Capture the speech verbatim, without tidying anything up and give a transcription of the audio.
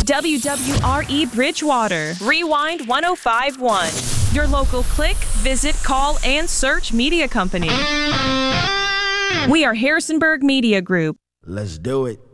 W W R E Bridgewater, Rewind one oh five point one. Your local click, visit, call, and search media company. We are Harrisonburg Media Group. Let's do it.